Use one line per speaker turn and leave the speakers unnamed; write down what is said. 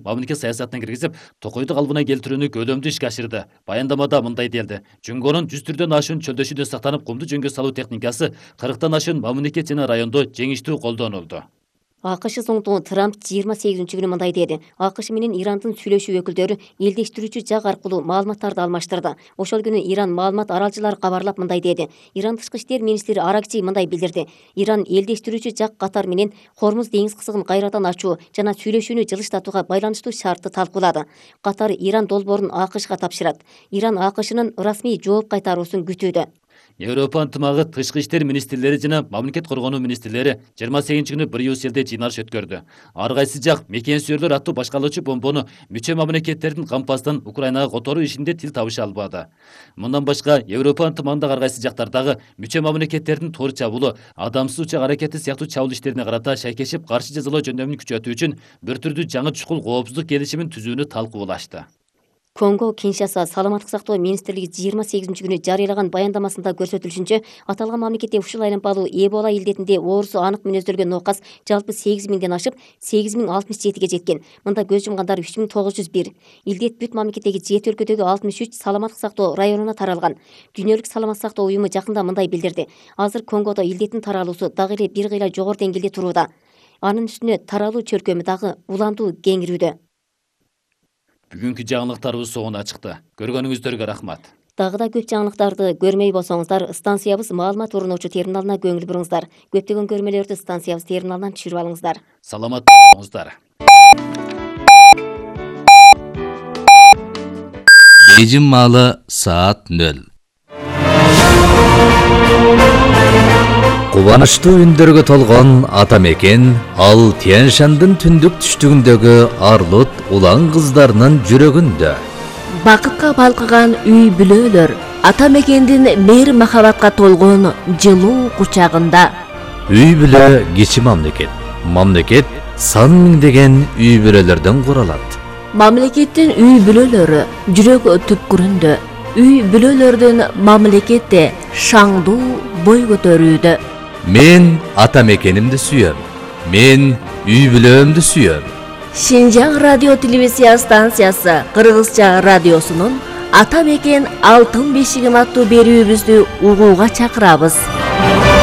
мамлекет саясатына киргизип, Токойду калыбына келтирүүнү көлөмдүү ишке ашырды. Баяндамада мындай делди: Жөнгөнүн 100 түрдөн ашуун чөлдөшүдө сактанып, кумду жөнгө салуу техникасы 40тан ашуун мамлекет жана райондо жеңиштүү колдонулду.
АКШ соңду Трамп 28-күнү мындай деди: АКШ менен Ирандын сүйлөшүү өкүлдөрү элдештирүүчү жак аркылуу маалыматтарды алмаштырды. Ошол күнү Иран маалымат аралчылары кабарлап мындай деди. Иран тышкы иштер министри Аракчи мындай билдирди: Иран элдештирүүчү жак катар менен Хормуз деңиз кызыгын кайрадан ачуу жана сүйлөшүүнү жылыштатууга байланыштуу шартты талкуулады. Катар Иран долбоорун АКШга тапшырат. Иран АКШнын расмий жооп кайтаруусун күтүүдө.
Европа ынтымагы тышкы иштер министрлери жана мамлекет коргонуу министрлери 28-күнү Брюсселде жыйналыш өткөрдү. Ар кайсы жак мекен сүйөрлөр аттуу башкалоочу бомбону мүчө мамлекеттердин кампастан Украинага которуу ишинде тил табыша албады. Мындан башка Европа ынтымагындагы ар кайсы жактардагы мүчө мамлекеттердин тор чабуулу, адамсыз учак аракети сыяктуу чабуул иштерине карата шайкешип каршы жазалоо жөндөмүн күчөтүү үчүн бир түрдүү жаңы чукул коопсуздук келишимин түзүүнү талкуулашты.
Конго Киншаса саламаттык сактоо министрлиги 28-күнү жарыялаган баяндамасында көрсөтүлүшүнчө, аталган мамлекетте ушул айланпалуу Эбола илдетинде оорусу анык мүнөздөлгөн нокас жалпы 8000ден ашып 8067ге жеткен. Мында көз жумгандар 3901. Илдет бүт мамлекеттеги 7 өлкөдөгү 63 саламаттык сактоо районуна таралган. Дүйнөлүк саламаттык сактоо уюму жакында мындай билдирди: азыр Конгодо илдеттин таралуусу дагы эле бир кыйла жогору деңгээлде турууда. Анын үстүнө таралуу чөлкөмү дагы улантуу кеңирүүдө.
Бүгүнкү жаңылыктарыбыз соңуна чыкты. Көргөнүңүздөргө рахмат.
Дагы да көп жаңылыктарды көрмөй болсоңуздар, станциябыз маалымат орунуучу терминалына көңүл буруңуздар. Көптөгөн көрмөлөрдү станциябыз терминалынан түшүрүп алыңыздар.
Саламат болуңуздар.
Бейжин маалы саат 0. Кубанычтуу үндөргө толгон ата мекен ал Тянь-Шандын түндүк түштүгүндөгү арлут улан кыздарынын жүрөгүндө.
Бакытка балкыган үй бүлөлөр ата мекендин мейир махабатка толгон жылуу кучагында.
Үй бүлө кичи мамлекет. Мамлекет сан миңдеген үй бүлөлөрдөн куралат.
Мамлекеттин үй бүлөлөрү жүрөк түпкүрүндө. Үй бүлөлөрдүн мамлекетте шаңдуу бой көтөрүүдө.
Мен ата мекенимди сүйөм. Мен үй бүлөмдү сүйөм.
Шинжаң радио телевизия станциясы Кыргызча радиосунун ата мекен алтын бешигим аттуу берүүбүздү угууга чакырабыз.